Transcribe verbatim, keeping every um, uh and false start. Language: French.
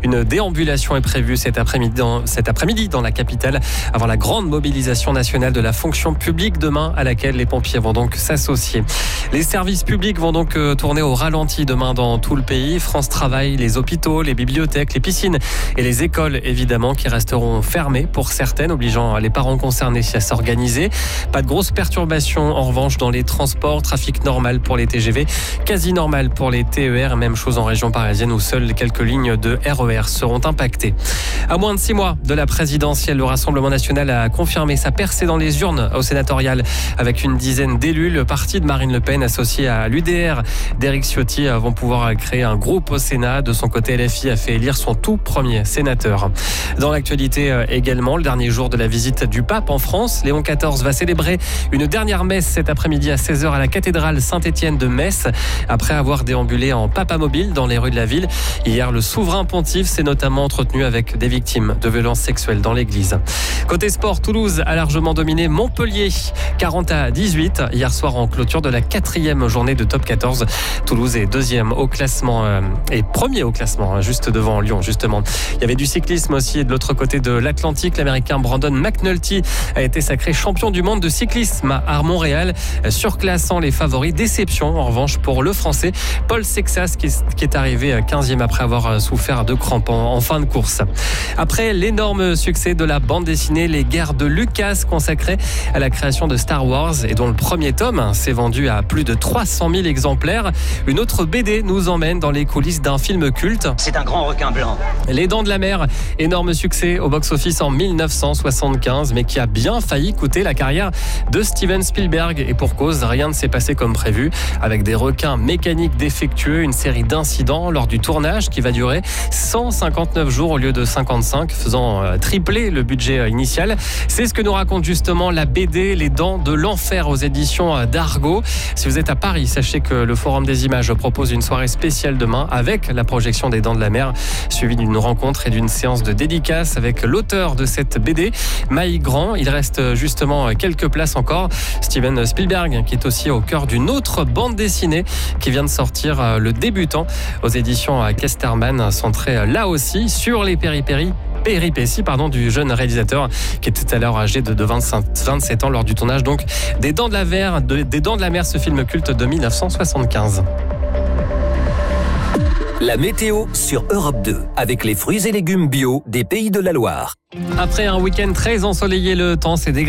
Une déambulation est prévue cet après-midi dans, cet après-midi dans la capitale avant la grande mobilisation nationale de la fonction publique demain à laquelle les pompiers vont donc s'associer. Les services publics vont donc tourner au ralenti demain dans tout le pays. France Travail, les hôpitaux, les bibliothèques, les piscines et les écoles évidemment qui resteront fermées pour certaines, obligeant les parents concernés à s'organiser. Pas de grosses perturbations en revanche dans les transports, trafic normal pour les T G V, quasi normal pour les T E R, même chose en région parisienne où seules quelques lignes de R E R seront impactées. À moins de six mois de la présidentielle, le Rassemblement national a confirmé sa percée dans les urnes au sénatorial avec une dizaine d'élus. Le parti de Marine Le Pen associé à l'U D R d'Éric Ciotti vont pouvoir créer un groupe au Sénat. De son côté, L F I a fait élire son tout premier sénateur. Dans l'actualité également, le dernier jour de la visite du pape en France, Léon quatorze va célébrer une dernière messe cet après-midi à seize heures à la cathédrale Saint-Étienne de Metz. Après avoir déambulé en papamobile dans les rues de la ville, hier, le souverain pontife s'est notamment entretenu avec des victimes de violences sexuelles dans l'église. Côté sport, Toulouse a largement dominé Montpellier, quarante à dix-huit, hier soir en clôture de la quatrième journée de top quatorze. Toulouse est deuxième au classement euh, et premier au classement, juste devant Lyon, justement. Il y avait du cyclisme aussi de l'autre côté de l'Atlantique. L'Américain Brandon McNulty a été sacré champion du monde de cyclisme à Montréal, surclassant les favoris. Déception en revanche pour le Français Paul Sexas qui est arrivé quinzième après avoir souffert de crampes en fin de course. Après l'énorme succès de la bande dessinée Les Guerres de Lucas consacrée à la création de Star Wars et dont le premier tome s'est vendu à plus de trois cent mille exemplaires, une autre B D nous emmène dans les coulisses d'un film culte. C'est un grand requin blanc. Les Dents de la Mer, énorme succès au box-office en dix-neuf cent soixante-quinze, mais qui a bien failli coûter la carrière de Steven Spielberg. Et pour cause, rien ne s'est passé comme prévu. Avec des requins mécaniques défectueux, une série d'incidents lors du tournage qui va durer cent cinquante-neuf jours au lieu de cinquante-cinq, faisant tripler le budget initial. C'est ce que nous raconte justement la B D Les Dents de l'Enfer aux éditions d'Argo. Si vous êtes à Paris, sachez que le Forum des Images propose une soirée spéciale demain avec la projection des Dents de la Mer, suivie d'une rencontre et d'une séance de dédicace avec l'auteur de cette B D, Maï Grand. Il reste justement quelques places encore. Steven Spielberg, qui est aussi au cœur d'une autre bande dessinée qui vient de sortir, Le Débutant, aux éditions Casterman, centrée là aussi sur les péripéties péripéties pardon, du jeune réalisateur qui était alors âgé de, de vingt-cinq, vingt-sept ans lors du tournage donc des Dents de la Mer, de, des Dents de la Mer, ce film culte de dix-neuf cent soixante-quinze. La météo sur Europe deux, avec les fruits et légumes bio des Pays de la Loire. Après un week-end très ensoleillé, le temps s'est dégradé.